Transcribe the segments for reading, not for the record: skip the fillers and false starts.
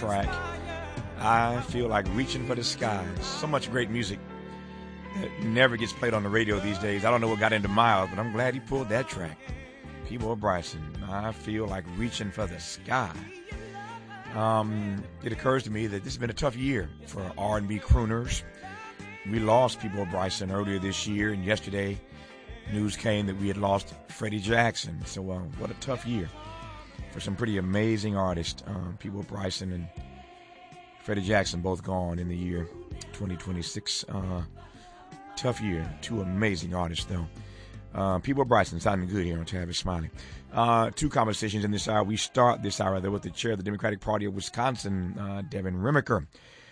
track, I Feel Like Reaching for the Sky. So much great music that never gets played on the radio these days. I don't know what got into Miles, but I'm glad he pulled that track. Peabo Bryson, I Feel Like Reaching for the Sky. It occurs to me that this has been a tough year for R&B crooners. We lost Peabo Bryson earlier this year, and yesterday news came that we had lost Freddie Jackson. So what a tough year for some pretty amazing artists. Peabo Bryson and Freddie Jackson both gone in the year 2026. Tough year. Two amazing artists, though. Peabo Bryson sounding good here on Tavis Smiley. Two conversations in this hour. We start this hour, though, with the chair of the Democratic Party of Wisconsin, Devin Remiker.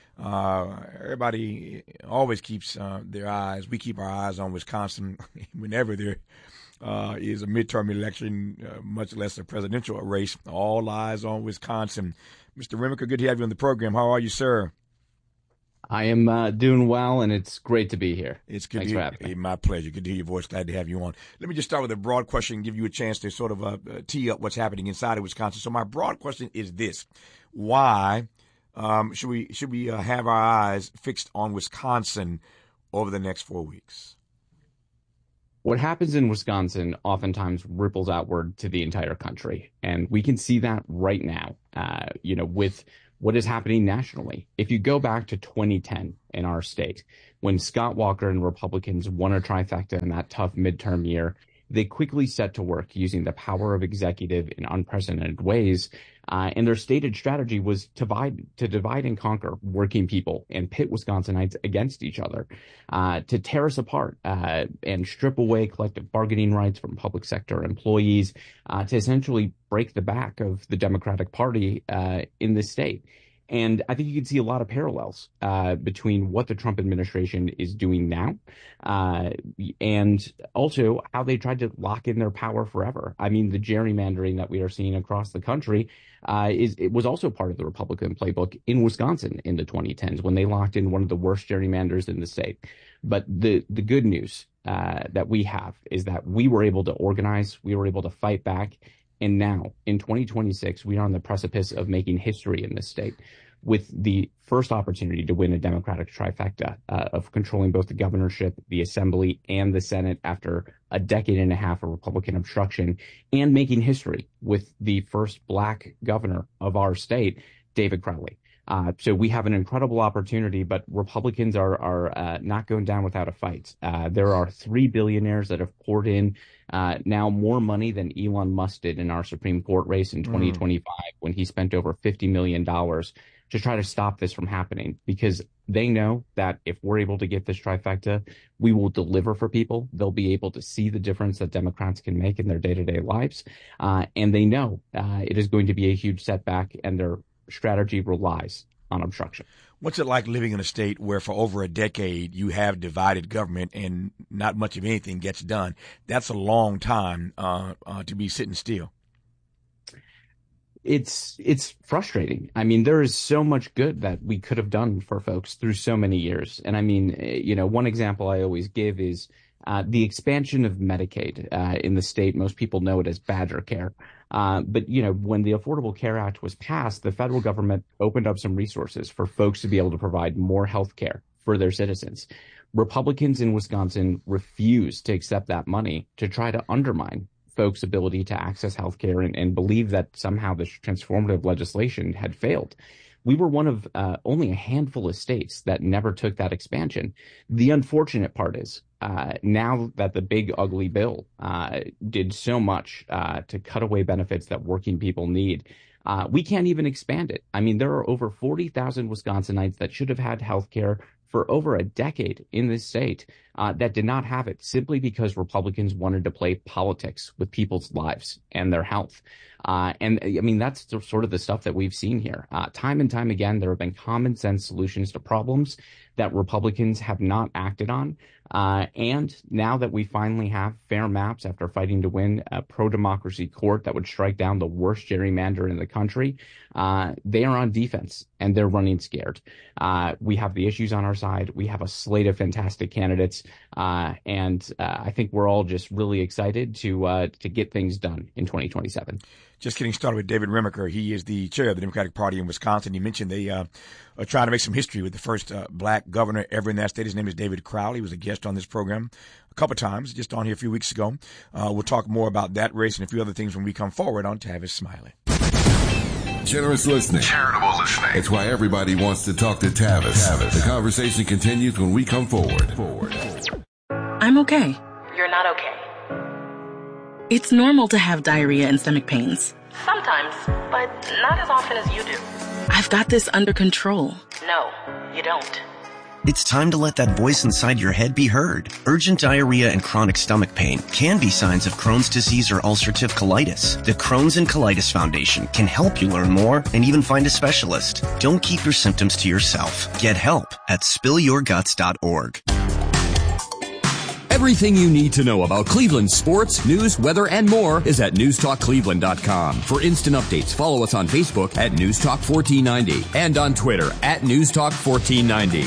Everybody always keeps their eyes. We keep our eyes on Wisconsin whenever there is a midterm election, much less a presidential race. All eyes on Wisconsin. Mr. Remiker, good to have you on the program. How are you, sir? I am doing well, and it's great to be here. It's good. Thanks for having me. My pleasure. Good to hear your voice. Glad to have you on. Let me just start with a broad question and give you a chance to sort of tee up what's happening inside of Wisconsin. So my broad question is this: why should we have our eyes fixed on Wisconsin over the next 4 weeks? What happens in Wisconsin oftentimes ripples outward to the entire country, and we can see that right now. With what is happening nationally. If you go back to 2010 in our state, when Scott Walker and Republicans won a trifecta in that tough midterm year, they quickly set to work using the power of executive in unprecedented ways. And their stated strategy was to divide and conquer working people and pit Wisconsinites against each other, to tear us apart and strip away collective bargaining rights from public sector employees, to essentially break the back of the Democratic Party in the state. And I think you can see a lot of parallels between what the Trump administration is doing now and also how they tried to lock in their power forever. I mean, the gerrymandering that we are seeing across the country it was also part of the Republican playbook in Wisconsin in the 2010s when they locked in one of the worst gerrymanders in the state. But the good news that we have is that we were able to organize, we were able to fight back. And now, in 2026, we are on the precipice of making history in this state with the first opportunity to win a Democratic trifecta of controlling both the governorship, the assembly, and the Senate after a decade and a half of Republican obstruction, and making history with the first black governor of our state, David Crowley. So we have an incredible opportunity, but Republicans are not going down without a fight. There are 3 billionaires that have poured in now more money than Elon Musk did in our Supreme Court race in 2025 when he spent over $50 million to try to stop this from happening, because they know that if we're able to get this trifecta, we will deliver for people. They'll be able to see the difference that Democrats can make in their day-to-day lives. And they know it is going to be a huge setback, and their strategy relies on obstruction. What's it like living in a state where for over a decade you have divided government and not much of anything gets done? That's a long time to be sitting still. It's frustrating. I mean, there is so much good that we could have done for folks through so many years. And I mean, one example I always give is the expansion of Medicaid in the state. Most people know it as Badger Care. But when the Affordable Care Act was passed, the federal government opened up some resources for folks to be able to provide more health care for their citizens. Republicans in Wisconsin refused to accept that money to try to undermine folks' ability to access health care and believe that somehow this transformative legislation had failed. We were one of only a handful of states that never took that expansion. The unfortunate part is now that the big ugly bill did so much to cut away benefits that working people need, we can't even expand it. I mean, there are over 40,000 Wisconsinites that should have had health care for over a decade in this state that did not have it simply because Republicans wanted to play politics with people's lives and their health. And I mean, that's sort of the stuff that we've seen here. Time and time again, there have been common sense solutions to problems that Republicans have not acted on. And now that we finally have fair maps after fighting to win a pro-democracy court that would strike down the worst gerrymander in the country, they are on defense and they're running scared. We have the issues on our side. We have a slate of fantastic candidates. race. And I think we're all just really excited to get things done in 2027. Just getting started with David Remaker. He is the chair of the Democratic Party in Wisconsin. He mentioned they are trying to make some history with the first black governor ever in that state. His name is David Crowley. He was a guest on this program a couple times, just on here a few weeks ago. We'll talk more about that race and a few other things when we come forward on Tavis Smiley. Generous listening. Charitable listening. It's why everybody wants to talk to Tavis. The conversation continues when we come forward. I'm okay. You're not okay. It's normal to have diarrhea and stomach pains. Sometimes, but not as often as you do. I've got this under control. No, you don't. It's time to let that voice inside your head be heard. Urgent diarrhea and chronic stomach pain can be signs of Crohn's disease or ulcerative colitis. The Crohn's and Colitis Foundation can help you learn more and even find a specialist. Don't keep your symptoms to yourself. Get help at spillyourguts.org. Everything you need to know about Cleveland sports, news, weather, and more is at newstalkcleveland.com. For instant updates, follow us on Facebook at Newstalk1490 and on Twitter at Newstalk1490.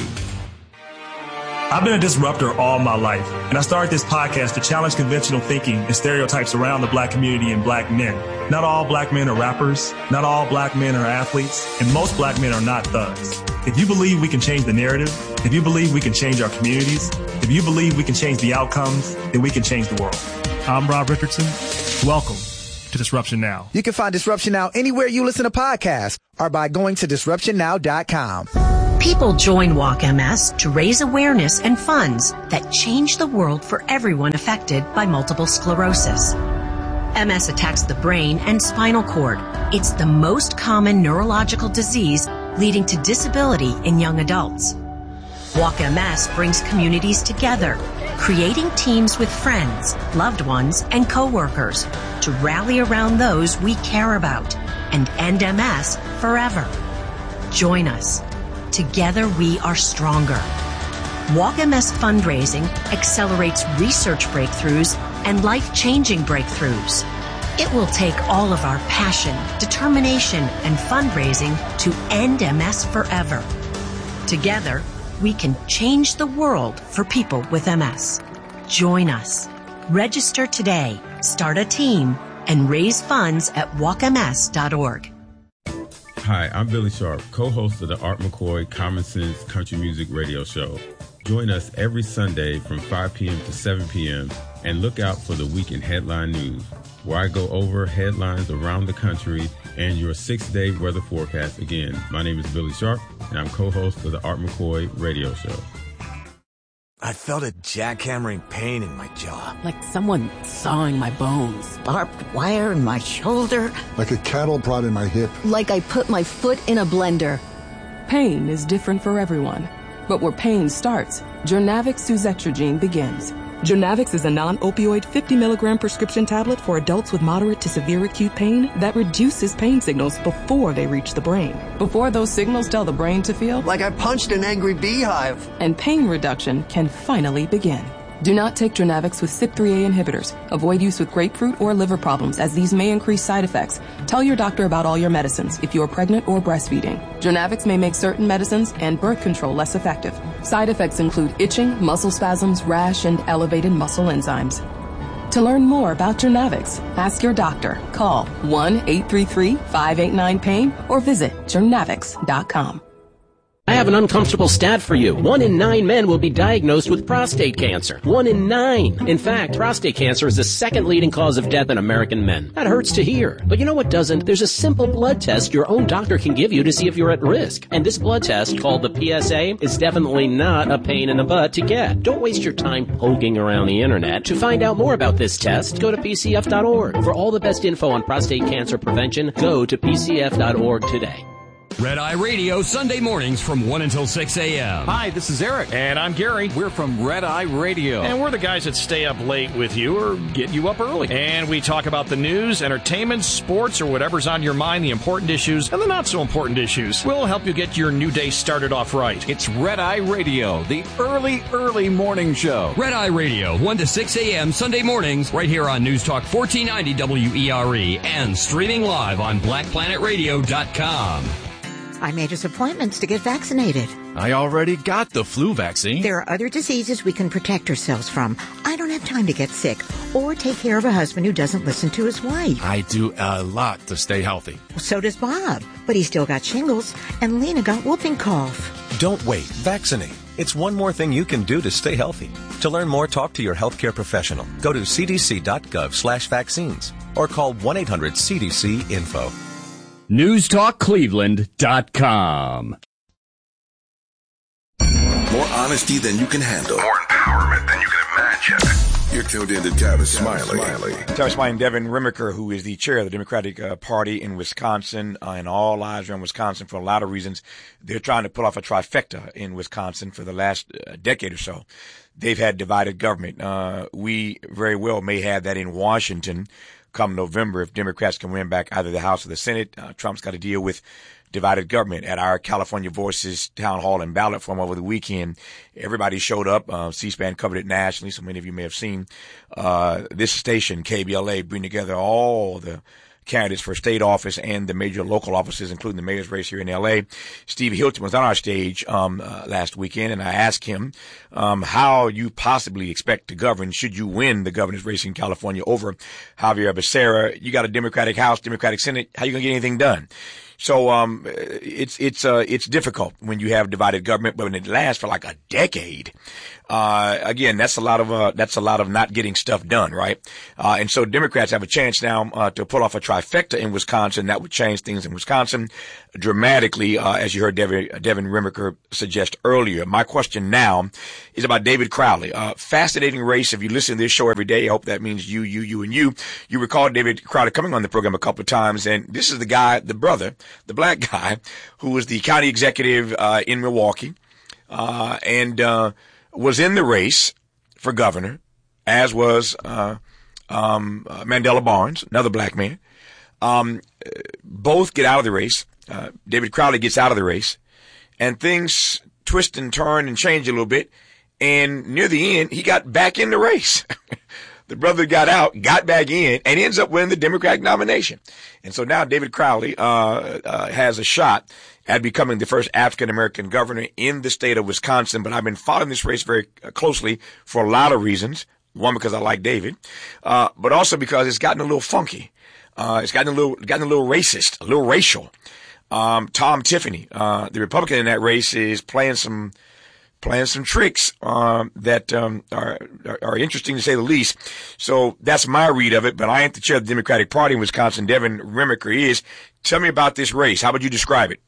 I've been a disruptor all my life, and I started this podcast to challenge conventional thinking and stereotypes around the black community and black men. Not all black men are rappers, not all black men are athletes, and most black men are not thugs. If you believe we can change the narrative, if you believe we can change our communities, if you believe we can change the outcomes, then we can change the world. I'm Rob Richardson. Welcome to Disruption Now. You can find Disruption Now anywhere you listen to podcasts or by going to disruptionnow.com. People join Walk MS to raise awareness and funds that change the world for everyone affected by multiple sclerosis. MS attacks the brain and spinal cord. It's the most common neurological disease leading to disability in young adults. Walk MS brings communities together, creating teams with friends, loved ones, and coworkers to rally around those we care about and end MS forever. Join us. Together we are stronger. Walk MS fundraising accelerates research breakthroughs and life-changing breakthroughs. It will take all of our passion, determination, and fundraising to end MS forever. Together, we can change the world for people with MS. Join us. Register today, start a team, and raise funds at walkms.org. Hi, I'm Billy Sharp, co-host of the Art McCoy Common Sense Country Music Radio Show. Join us every Sunday from 5 p.m. to 7 p.m. and look out for the weekend headline news, where I go over headlines around the country and your 6-day weather forecast. Again, my name is Billy Sharp, and I'm co-host of the Art McCoy Radio Show. I felt a jackhammering pain in my jaw. Like someone sawing my bones. Barbed wire in my shoulder. Like a cattle prod in my hip. Like I put my foot in a blender. Pain is different for everyone. But where pain starts, Jurnavix suzetrigine begins. Jurnavix is a non-opioid 50-milligram prescription tablet for adults with moderate to severe acute pain that reduces pain signals before they reach the brain. Before those signals tell the brain to feel like I punched an angry beehive. And pain reduction can finally begin. Do not take Jurnavix with CYP3A inhibitors. Avoid use with grapefruit or liver problems, as these may increase side effects. Tell your doctor about all your medicines if you are pregnant or breastfeeding. Jurnavix may make certain medicines and birth control less effective. Side effects include itching, muscle spasms, rash, and elevated muscle enzymes. To learn more about Jurnavix, ask your doctor. Call 1-833-589-PAIN or visit Jurnavix.com. I have an uncomfortable stat for you. 1 in 9 men will be diagnosed with prostate cancer. 1 in 9. In fact, prostate cancer is the second leading cause of death in American men. That hurts to hear. But you know what doesn't? There's a simple blood test your own doctor can give you to see if you're at risk. And this blood test, called the PSA, is definitely not a pain in the butt to get. Don't waste your time poking around the internet. To find out more about this test, go to PCF.org. For all the best info on prostate cancer prevention, go to PCF.org today. Red Eye Radio, Sunday mornings from 1 until 6 a.m. Hi, this is Eric. And I'm Gary. We're from Red Eye Radio. And we're the guys that stay up late with you or get you up early. And we talk about the news, entertainment, sports, or whatever's on your mind, the important issues and the not-so-important issues. We'll help you get your new day started off right. It's Red Eye Radio, the early morning show. Red Eye Radio, 1 to 6 a.m. Sunday mornings, right here on News Talk 1490 WERE and streaming live on BlackPlanetRadio.com. I made us appointments to get vaccinated. I already got the flu vaccine. There are other diseases we can protect ourselves from. I don't have time to get sick or take care of a husband who doesn't listen to his wife. I do a lot to stay healthy. So does Bob, but he's still got shingles, and Lena got whooping cough. Don't wait. Vaccinate. It's one more thing you can do to stay healthy. To learn more, talk to your healthcare professional. Go to cdc.gov/vaccines or call 1-800-CDC-INFO. NewsTalkCleveland.com. More honesty than you can handle. More empowerment than you can imagine. You're tuned in to Tavis Smiley. Tavis Smiley and Devin Remiker, who is the chair of the Democratic Party in Wisconsin, and all eyes are on Wisconsin for a lot of reasons. They're trying to pull off a trifecta in Wisconsin for the last decade or so. They've had divided government. We very well may have that in Washington come November if Democrats can win back either the House or the Senate. Trump's got to deal with divided government. At our California Voices town hall and ballot forum over the weekend, everybody showed up. C-SPAN covered it nationally, so many of you may have seen this station, KBLA, bring together all the candidates for state office and the major local offices, including the mayor's race here in L.A. Steve Hilton was on our stage last weekend, and I asked him how you possibly expect to govern should you win the governor's race in California over Javier Becerra. You got a Democratic House, Democratic Senate. How you going to get anything done? So it's difficult when you have divided government, but when it lasts for like a decade, again, that's a lot of not getting stuff done, right? And so Democrats have a chance now to pull off a trifecta in Wisconsin that would change things in Wisconsin dramatically, as you heard Devin Remiker suggest earlier. My question now is about David Crowley. Fascinating race. If you listen to this show every day, I hope that means you, and you. You recall David Crowley coming on the program a couple of times, and this is the guy, the brother, the black guy, who was the county executive in Milwaukee, and was in the race for governor, as was Mandela Barnes, another black man. Both get out of the race. David Crowley gets out of the race, and things twist and turn and change a little bit. And near the end, he got back in the race. The brother got out, got back in, and ends up winning the Democratic nomination. And so now David Crowley has a shot at becoming the first African-American governor in the state of Wisconsin. But I've been following this race very closely for a lot of reasons. One, because I like David, but also because it's gotten a little funky. It's gotten a little racist, a little racial. Tom Tiffany, the Republican in that race, is playing some tricks that are interesting to say the least. So that's my read of it, but I ain't the chair of the Democratic Party in Wisconsin. Devin Remiker is. Tell me about this race. How would you describe it?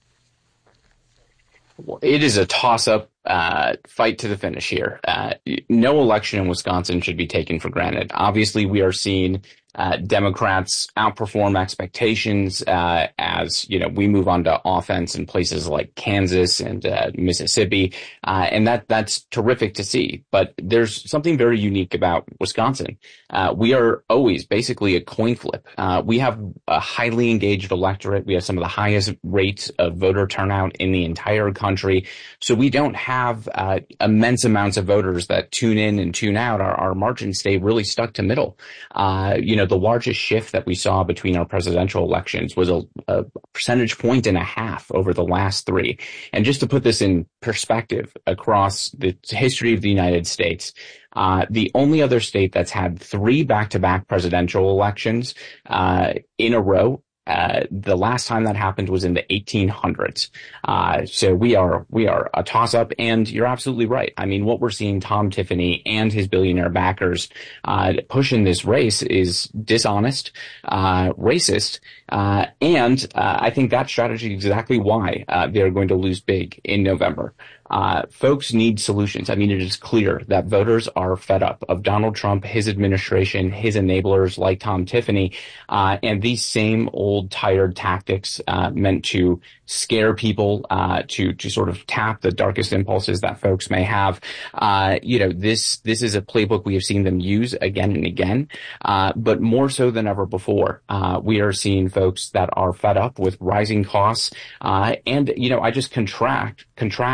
Well, it is a toss-up fight to the finish here. No election in Wisconsin should be taken for granted. Obviously, we are seeing Democrats outperform expectations as we move on to offense in places like Kansas and Mississippi, and that's terrific to see. But there's something very unique about Wisconsin. We are always basically a coin flip. We have a highly engaged electorate. We have some of the highest rates of voter turnout in the entire country. So we don't have immense amounts of voters that tune in and tune out. Our margins stay really stuck to middle. The largest shift that we saw between our presidential elections was a percentage point and a half over the last three. And just to put this in perspective across the history of the United States, the only other state that's had three back-to-back presidential elections in a row, the last time that happened was in the 1800s. So we are a toss-up, and you're absolutely right. I mean, what we're seeing Tom Tiffany and his billionaire backers push in this race is dishonest, racist, and I think that strategy is exactly why they're going to lose big in November. Folks need solutions. I mean, it is clear that voters are fed up of Donald Trump, his administration, his enablers like Tom Tiffany, and these same old tired tactics meant to scare people, to sort of tap the darkest impulses that folks may have. This is a playbook we have seen them use again and again, but more so than ever before. We are seeing folks that are fed up with rising costs, and I just contrast the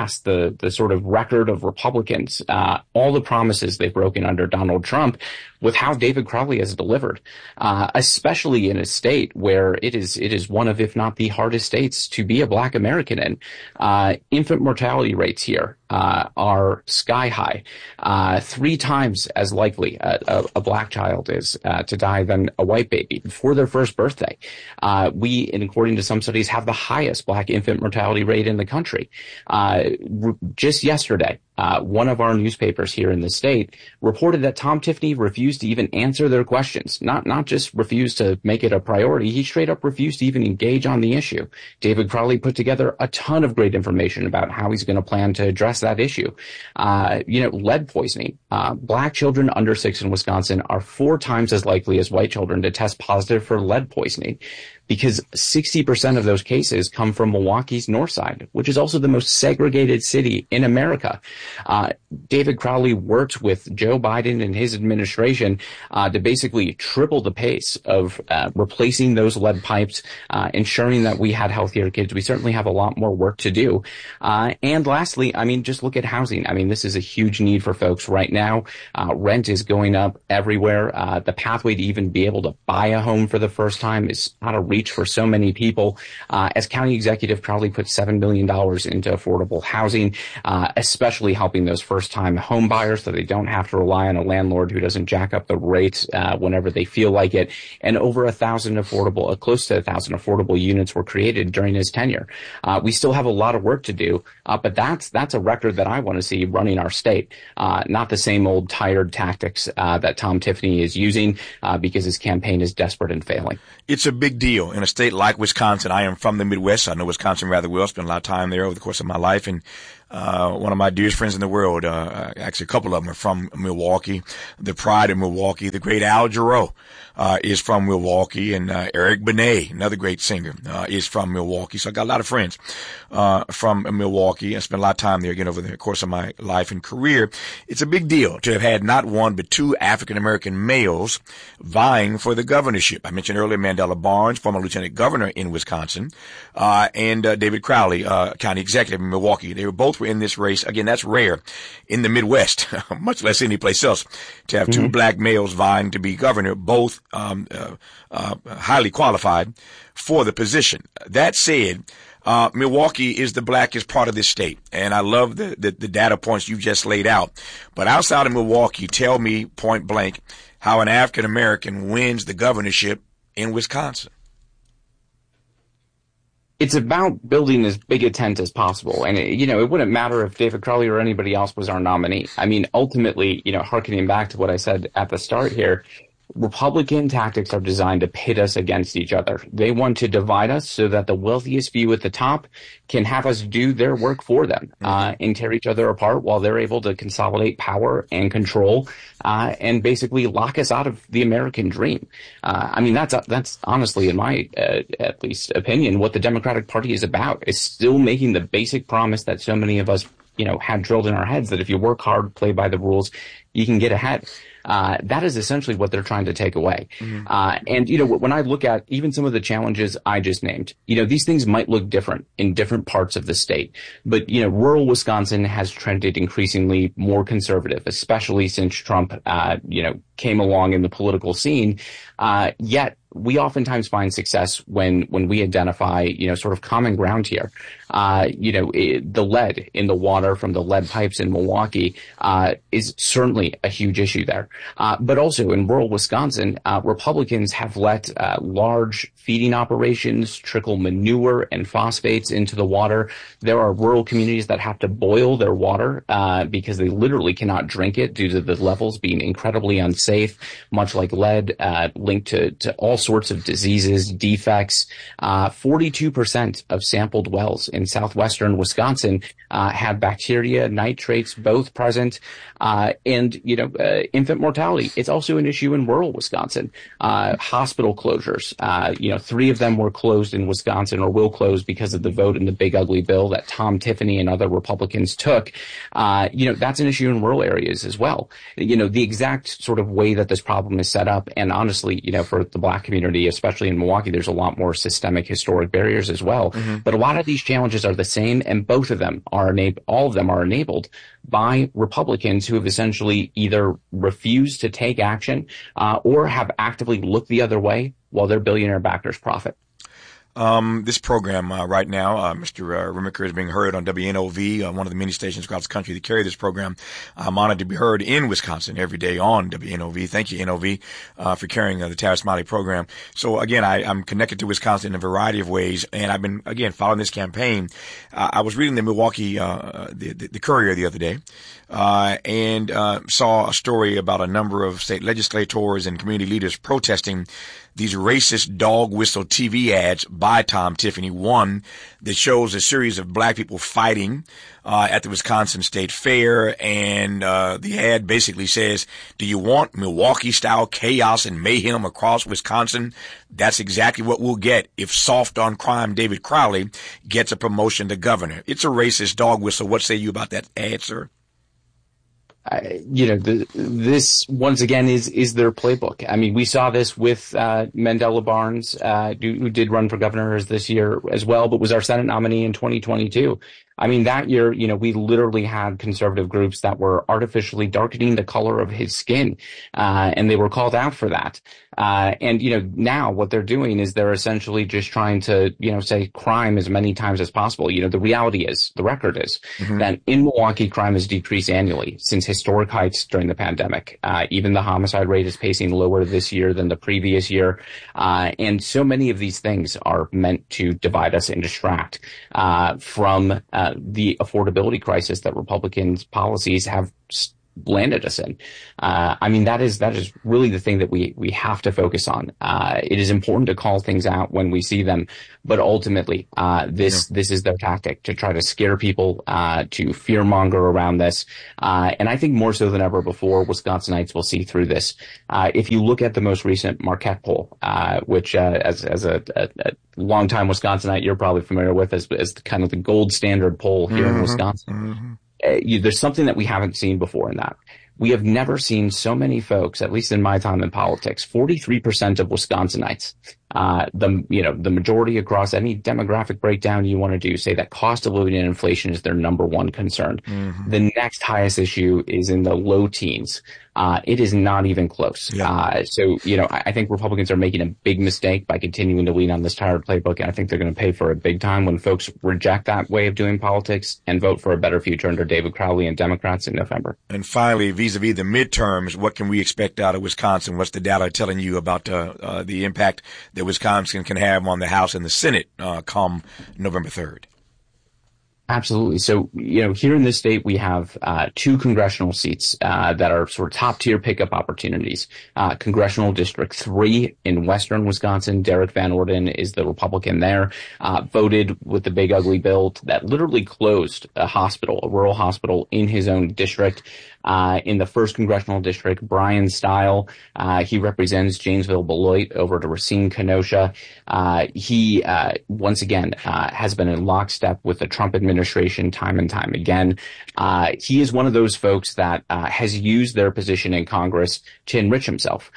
the sort of record of Republicans, all the promises they've broken under Donald Trump, with how David Crowley has delivered, especially in a state where it is one of, if not the hardest states to be a Black American in. Infant mortality rates here are sky high. 3 times as likely a Black child is to die than a white baby before their first birthday. We, and according to some studies, have the highest Black infant mortality rate in the country. Just yesterday, one of our newspapers here in the state reported that Tom Tiffany refused to even answer their questions. Not just refused to make it a priority, he straight up refused to even engage on the issue. David Crowley put together a ton of great information about how he's going to plan to address that issue. Lead poisoning. Black children under 6 in Wisconsin are 4 times as likely as white children to test positive for lead poisoning, because 60% of those cases come from Milwaukee's north side, which is also the most segregated city in America. David Crowley worked with Joe Biden and his administration to basically triple the pace of replacing those lead pipes, ensuring that we had healthier kids. We certainly have a lot more work to do. And lastly, just look at housing. This is a huge need for folks right now. Rent is going up everywhere. The pathway to even be able to buy a home for the first time is out of reach for so many people. As county executive, Crowley put $7 million into affordable housing, especially helping those first-time home buyers so they don't have to rely on a landlord who doesn't jack up the rates whenever they feel like it. And over close to 1,000 affordable units were created during his tenure. We still have a lot of work to do, but that's a record that I want to see running our state, not the same old tired tactics that Tom Tiffany is using because his campaign is desperate and failing. It's a big deal in a state like Wisconsin. I am from the Midwest. I know Wisconsin rather well. Spent a lot of time there over the course of my life. And one of my dearest friends in the world, actually a couple of them are from Milwaukee. The pride of Milwaukee, the great Al Jarreau, is from Milwaukee. And Eric Benet, another great singer, is from Milwaukee. So I got a lot of friends from Milwaukee. I spent a lot of time there again over the course of my life and career. It's a big deal to have had not one but 2 African-American males vying for the governorship. I mentioned earlier Mandela Barnes, former lieutenant governor in Wisconsin, and David Crowley, county executive in Milwaukee. They both were in this race. Again, that's rare in the Midwest, much less any place else, to have 2 Black males vying to be governor, both highly qualified for the position. That said, Milwaukee is the blackest part of this state, and I love the data points you just laid out. But outside of Milwaukee, tell me point blank how an African American wins the governorship in Wisconsin. It's about building as big a tent as possible. And, it wouldn't matter if David Crowley or anybody else was our nominee. Ultimately, hearkening back to what I said at the start here, Republican tactics are designed to pit us against each other. They want to divide us so that the wealthiest few at the top can have us do their work for them, and tear each other apart while they're able to consolidate power and control, and basically lock us out of the American dream. That's honestly, in my at least opinion, what the Democratic Party is about. Is still making the basic promise that so many of us, had drilled in our heads, that if you work hard, play by the rules, you can get ahead. That is essentially what they're trying to take away. And when I look at even some of the challenges I just named, these things might look different in different parts of the state. But, rural Wisconsin has trended increasingly more conservative, especially since Trump, came along in the political scene. Yet we oftentimes find success when we identify, sort of common ground here. The lead in the water from the lead pipes in Milwaukee, is certainly a huge issue there. But also in rural Wisconsin, Republicans have let large feeding operations trickle manure and phosphates into the water. There are rural communities that have to boil their water because they literally cannot drink it due to the levels being incredibly unsafe, much like lead, linked to all sorts of diseases, defects. 42% of sampled wells in southwestern Wisconsin have bacteria, nitrates, both present. And infant mortality, it's also an issue in rural Wisconsin. Hospital closures, 3 of them were closed in Wisconsin or will close because of the vote in the big ugly bill that Tom Tiffany and other Republicans took. That's an issue in rural areas as well. The exact sort of way that this problem is set up, and honestly, for the Black community, especially in Milwaukee, there's a lot more systemic historic barriers as well. Mm-hmm. But a lot of these challenges are the same, and both of them are all of them are enabled by Republicans who have essentially either refused to take action or have actively looked the other way while their billionaire backers profit. This program right now, Mr. Remaker is being heard on WNOV, one of the many stations across the country that carry this program. I'm honored to be heard in Wisconsin every day on WNOV. Thank you, NOV, for carrying the Tavis Smiley program. So again, I'm connected to Wisconsin in a variety of ways, and I've been, again, following this campaign. I was reading the Milwaukee, the Courier the other day, and saw a story about a number of state legislators and community leaders protesting these racist dog whistle TV ads by Tom Tiffany. One that shows a series of black people fighting at the Wisconsin State Fair, and the ad basically says, "Do you want Milwaukee-style chaos and mayhem across Wisconsin? That's exactly what we'll get if soft on crime David Crowley gets a promotion to governor." It's a racist dog whistle. What say you about that ad, sir? This once again is their playbook. I mean, we saw this with Mandela Barnes, who did run for governor this year as well, but was our Senate nominee in 2022. I mean, that year, we literally had conservative groups that were artificially darkening the color of his skin, and they were called out for that. Now what they're doing is they're essentially just trying to, say crime as many times as possible. The reality is, the record is that in Milwaukee, crime has decreased annually since historic heights during the pandemic. Even the homicide rate is pacing lower this year than the previous year. And so many of these things are meant to divide us and distract from the affordability crisis that Republicans' policies have landed us in. I mean, that is really the thing that we have to focus on. It is important to call things out when we see them, but ultimately, this is their tactic to try to scare people, to fearmonger around this. And I think more so than ever before, Wisconsinites will see through this. If you look at the most recent Marquette poll, which, as a longtime Wisconsinite, you're probably familiar with as kind of the gold standard poll here in Wisconsin. There's something that we haven't seen before in that. We have never seen so many folks, at least in my time in politics, 43% of Wisconsinites, the majority across any demographic breakdown you want to do, say that cost of living and inflation is their number one concern. The next highest issue is in the low teens. It is not even close. I think Republicans are making a big mistake by continuing to lean on this tired playbook, and I think they're going to pay for it big time when folks reject that way of doing politics and vote for a better future under David Crowley and Democrats in November. And finally, vis-a-vis the midterms, what can we expect out of Wisconsin? What's the data telling you about the impact that Wisconsin can have on the House and the Senate come November 3rd? Absolutely. So, here in this state, we have 2 congressional seats that are sort of top tier pickup opportunities. Congressional District 3 in western Wisconsin, Derek Van Orden is the Republican there, voted with the big ugly bill that literally closed a rural hospital in his own district. In the 1st Congressional District, Brian Stile, he represents Janesville Beloit over to Racine Kenosha. He, once again, has been in lockstep with the Trump administration time and time again. He is one of those folks that has used their position in Congress to enrich himself.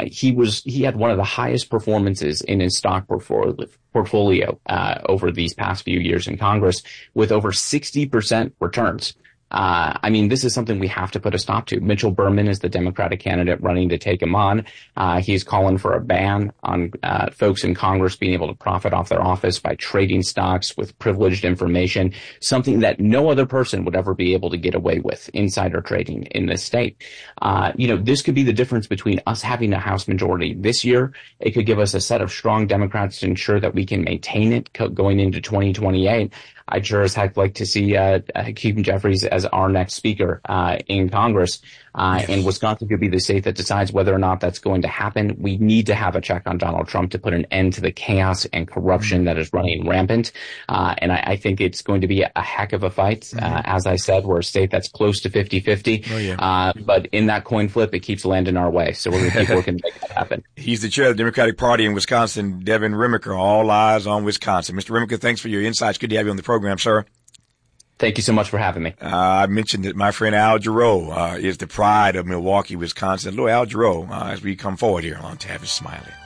He had one of the highest performances in his stock portfolio over these past few years in Congress, with over 60% returns. This is something we have to put a stop to. Mitchell Berman is the Democratic candidate running to take him on. He's calling for a ban on folks in Congress being able to profit off their office by trading stocks with privileged information, something that no other person would ever be able to get away with, insider trading in this state. This could be the difference between us having a House majority this year. It could give us a set of strong Democrats to ensure that we can maintain it going into 2028. I'd sure as heck like to see Hakeem Jeffries as our next speaker in Congress. And Wisconsin could be the state that decides whether or not that's going to happen. We need to have a check on Donald Trump to put an end to the chaos and corruption that is running rampant. And I think it's going to be a heck of a fight. As I said, we're a state that's close to 50-50. But in that coin flip, it keeps landing our way. So we're going to keep working to make that happen. He's the chair of the Democratic Party in Wisconsin, Devin Remaker. All eyes on Wisconsin. Mr. Remaker, thanks for your insights. Good to have you on the program, sir. Thank you so much for having me. I mentioned that my friend Al Jarreau is the pride of Milwaukee, Wisconsin. Hello, Al Jarreau, as we come forward here on Tavis Smiley.